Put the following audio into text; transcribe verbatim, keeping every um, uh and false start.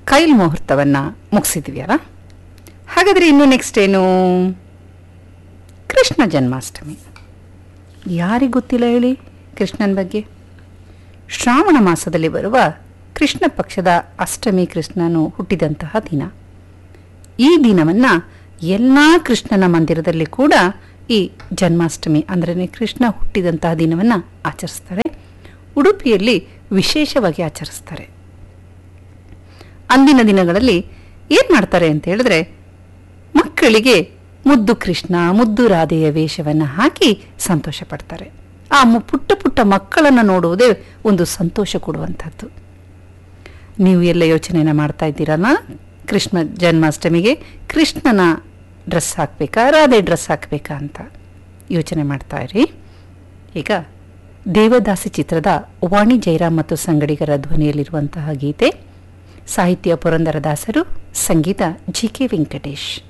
ಕೈಲ್ ಮುಹೂರ್ತವನ್ನು ಮುಗಿಸಿದ್ವಿ ಅಲ್ಲ. ಹಾಗಾದರೆ ಇನ್ನು ನೆಕ್ಸ್ಟ್ ಏನು? ಕೃಷ್ಣ ಜನ್ಮಾಷ್ಟಮಿ. ಯಾರಿಗೆ ಗೊತ್ತಿಲ್ಲ ಹೇಳಿ ಕೃಷ್ಣನ ಬಗ್ಗೆ? ಶ್ರಾವಣ ಮಾಸದಲ್ಲಿ ಬರುವ ಕೃಷ್ಣ ಪಕ್ಷದ ಅಷ್ಟಮಿ ಕೃಷ್ಣನು ಹುಟ್ಟಿದಂತಹ ದಿನ. ಈ ದಿನವನ್ನು ಎಲ್ಲ ಕೃಷ್ಣನ ಮಂದಿರದಲ್ಲಿ ಕೂಡ ಈ ಜನ್ಮಾಷ್ಟಮಿ ಅಂದರೆ ಕೃಷ್ಣ ಹುಟ್ಟಿದಂತಹ ದಿನವನ್ನು ಆಚರಿಸ್ತಾರೆ. ಉಡುಪಿಯಲ್ಲಿ ವಿಶೇಷವಾಗಿ ಆಚರಿಸ್ತಾರೆ. ಅಂದಿನ ದಿನಗಳಲ್ಲಿ ಏನು ಮಾಡ್ತಾರೆ ಅಂತ ಹೇಳಿದ್ರೆ, ಮಕ್ಕಳಿಗೆ ಮುದ್ದು ಕೃಷ್ಣ ಮುದ್ದು ರಾಧೆಯ ವೇಷವನ್ನು ಹಾಕಿ ಸಂತೋಷ ಪಡ್ತಾರೆ. ಆ ಪುಟ್ಟ ಪುಟ್ಟ ಮಕ್ಕಳನ್ನು ನೋಡುವುದೇ ಒಂದು ಸಂತೋಷ ಕೊಡುವಂಥದ್ದು. ನೀವು ಎಲ್ಲ ಯೋಚನೆಯನ್ನು ಮಾಡ್ತಾ ಇದ್ದೀರಲ್ಲ, ಕೃಷ್ಣ ಜನ್ಮಾಷ್ಟಮಿಗೆ ಕೃಷ್ಣನ ಡ್ರೆಸ್ ಹಾಕಬೇಕಾ ರಾಧೆ ಡ್ರೆಸ್ ಹಾಕಬೇಕಾ ಅಂತ ಯೋಚನೆ ಮಾಡ್ತಾ ಇರಿ. ಈಗ ದೇವದಾಸಿ ಚಿತ್ರದ ವಾಣಿ ಜಯರಾಮ್ ಮತ್ತು ಸಂಗಡಿಗರ ಧ್ವನಿಯಲ್ಲಿರುವಂತಹ ಗೀತೆ, ಸಾಹಿತ್ಯ ಪುರಂದರದಾಸರು, ಸಂಗೀತ ಜಿ ಕೆ ವೆಂಕಟೇಶ್.